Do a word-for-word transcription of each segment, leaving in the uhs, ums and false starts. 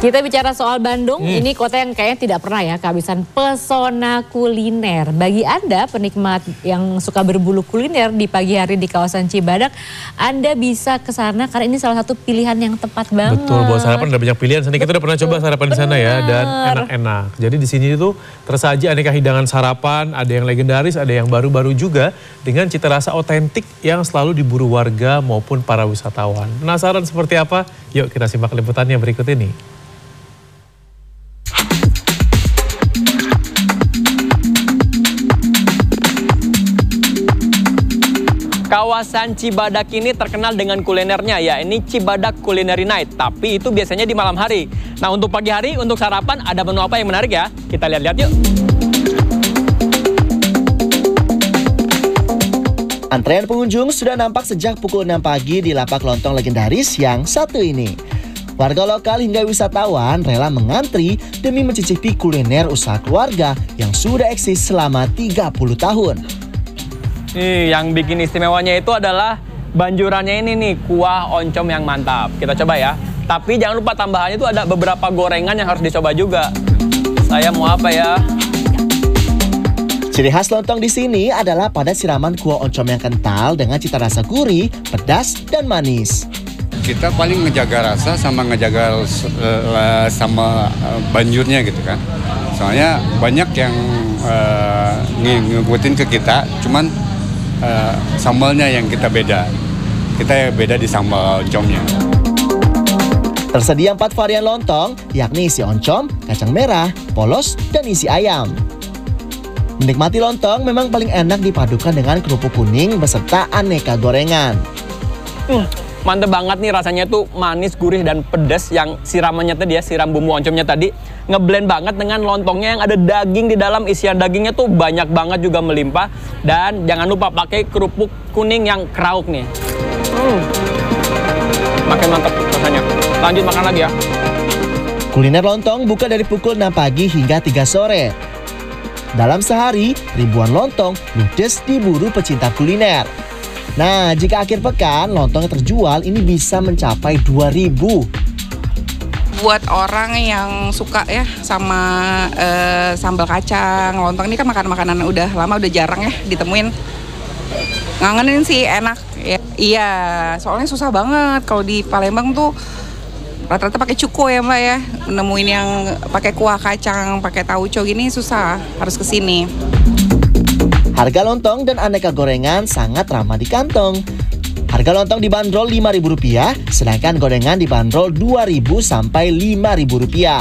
Kita bicara soal Bandung, hmm. ini kota yang kayaknya tidak pernah ya kehabisan pesona kuliner. Bagi Anda penikmat yang suka berburu kuliner di pagi hari di kawasan Cibadak, Anda bisa ke sana karena ini salah satu pilihan yang tepat banget. Betul, buat sarapan ada banyak pilihan. Kita udah pernah coba sarapan di sana ya, dan enak-enak. Jadi di sini tuh tersaji aneka hidangan sarapan, ada yang legendaris, ada yang baru-baru juga dengan cita rasa otentik yang selalu diburu warga maupun para wisatawan. Penasaran seperti apa? Yuk kita simak liputannya berikut ini. Kawasan Cibadak ini terkenal dengan kulinernya, ya ini Cibadak Culinary Night, tapi itu biasanya di malam hari. Nah untuk pagi hari, untuk sarapan ada menu apa yang menarik ya? Kita lihat-lihat yuk. Antrean pengunjung sudah nampak sejak pukul enam pagi di lapak lontong legendaris yang satu ini. Warga lokal hingga wisatawan rela mengantri demi mencicipi kuliner usaha keluarga yang sudah eksis selama tiga puluh tahun. Nih, yang bikin istimewanya itu adalah banjurannya ini nih, kuah oncom yang mantap. Kita coba ya. Tapi jangan lupa tambahannya itu ada beberapa gorengan yang harus dicoba juga. Saya mau apa ya? Ciri khas lontong di sini adalah pada siraman kuah oncom yang kental dengan cita rasa gurih, pedas, dan manis. Kita paling ngejaga rasa sama ngejaga uh, sama uh, banjurnya gitu kan. Soalnya banyak yang uh, ngikutin ke kita, cuman Uh, sambalnya yang kita beda. Kita beda di sambal oncomnya. Tersedia empat varian lontong, yakni isi oncom, kacang merah, polos, dan isi ayam. Menikmati lontong memang paling enak dipadukan dengan kerupuk kuning beserta aneka gorengan. Hmm, mantep banget nih rasanya tuh manis, gurih, dan pedas yang siramannya tadi ya, siram bumbu oncomnya tadi. Ngeblend banget dengan lontongnya yang ada daging di dalam, isian dagingnya tuh banyak banget juga melimpah. Dan jangan lupa pakai kerupuk kuning yang krauk nih. Hmm. Makin mantap rasanya. Lanjut makan lagi ya. Kuliner lontong buka dari pukul enam pagi hingga tiga sore. Dalam sehari, ribuan lontong ludes diburu pecinta kuliner. Nah, jika akhir pekan lontong yang terjual ini bisa mencapai dua ribu. Buat orang yang suka ya sama uh, sambal kacang, lontong ini kan makanan-makanan udah lama, udah jarang ya ditemuin. Ngangenin sih, enak ya. Iya, soalnya susah banget kalau di Palembang tuh rata-rata pakai cuko ya Mbak ya. Nemuin yang pakai kuah kacang, pakai tauco gini susah, harus kesini. Harga lontong dan aneka gorengan sangat ramah di kantong. Harga lontong dibanderol lima ribu rupiah, sedangkan gorengan dibanderol dua ribu sampai lima ribu rupiah.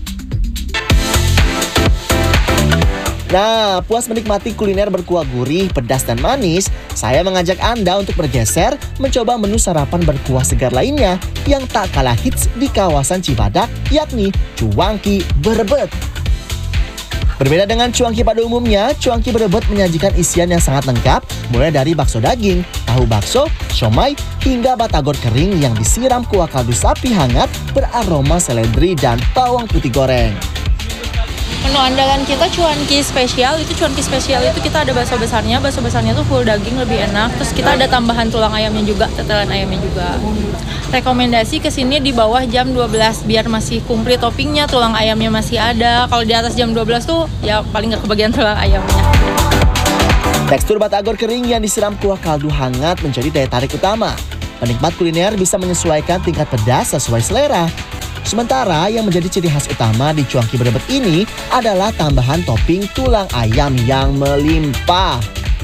Nah, puas menikmati kuliner berkuah gurih, pedas, dan manis, saya mengajak Anda untuk bergeser mencoba menu sarapan berkuah segar lainnya yang tak kalah hits di kawasan Cibadak, yakni cuangki berebet. Berbeda dengan cuangki pada umumnya, cuangki berebet menyajikan isian yang sangat lengkap, mulai dari bakso daging, tahu bakso, siomay, hingga batagor kering yang disiram kuah kaldu sapi hangat beraroma seledri dan bawang putih goreng. Menu andalan kita cuanki spesial, itu cuanki spesial itu kita ada bakso besarnya, bakso besarnya tuh full daging lebih enak, terus kita ada tambahan tulang ayamnya juga, tetelan ayamnya juga. Rekomendasi kesini di bawah jam dua belas biar masih komplit toppingnya, tulang ayamnya masih ada. Kalau di atas jam dua belas tuh ya paling nggak kebagian tulang ayamnya. Tekstur batagor kering yang disiram kuah kaldu hangat menjadi daya tarik utama. Penikmat kuliner bisa menyesuaikan tingkat pedas sesuai selera. Sementara yang menjadi ciri khas utama di cuangki berebet ini adalah tambahan topping tulang ayam yang melimpah.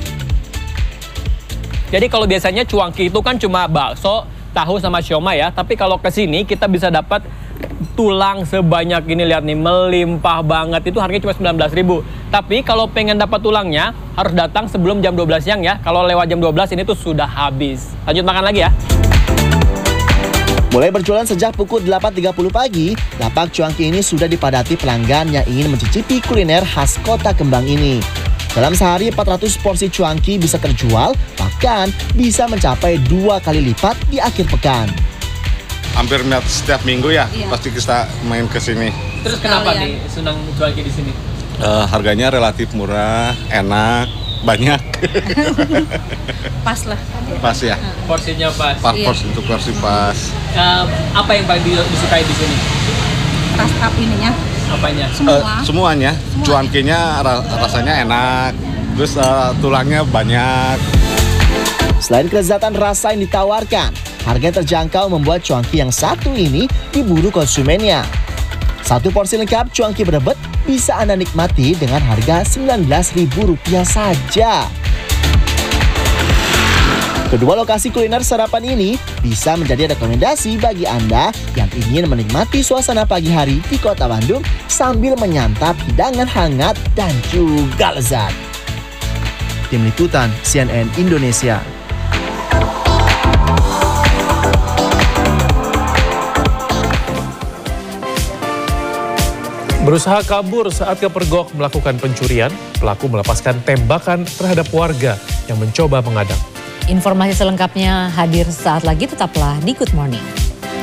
Jadi kalau biasanya cuangki itu kan cuma bakso, tahu sama siomay ya, tapi kalau ke sini kita bisa dapat tulang sebanyak ini, lihat nih, melimpah banget. Itu harganya cuma sembilan belas ribu. Tapi kalau pengen dapat tulangnya harus datang sebelum jam dua belas siang ya. Kalau lewat jam dua belas ini tuh sudah habis. Lanjut makan lagi ya. Mulai berjualan sejak pukul delapan tiga puluh pagi, lapak cuangki ini sudah dipadati pelanggan yang ingin mencicipi kuliner khas Kota Kembang ini. Dalam sehari empat ratus porsi cuangki bisa terjual, bahkan bisa mencapai dua kali lipat di akhir pekan. Hampir setiap minggu ya, iya. Pasti kita main ke sini. Terus kenapa nih senang cuangki di sini? Uh, harganya relatif murah, enak, banyak. Pas lah. Pas ya. Porsinya pas. Pas iya. Porsi untuk porsi pas. Uh, apa yang paling disukai di sini? atas up ininya. Apanya? Semua. Eh, semuanya, Semua. cuankinya ra- rasanya enak, terus eh, tulangnya banyak. Selain kelezatan rasa yang ditawarkan, harga yang terjangkau membuat cuanki yang satu ini diburu konsumennya. Satu porsi lengkap cuanki berebet bisa Anda nikmati dengan harga sembilan belas ribu rupiah saja. Kedua lokasi kuliner sarapan ini bisa menjadi rekomendasi bagi Anda yang ingin menikmati suasana pagi hari di Kota Bandung sambil menyantap hidangan hangat dan juga lezat. Tim Liputan C N N Indonesia. Berusaha kabur saat kepergok melakukan pencurian, pelaku melepaskan tembakan terhadap warga yang mencoba mengadang. Informasi selengkapnya hadir saat lagi, tetaplah di Good Morning.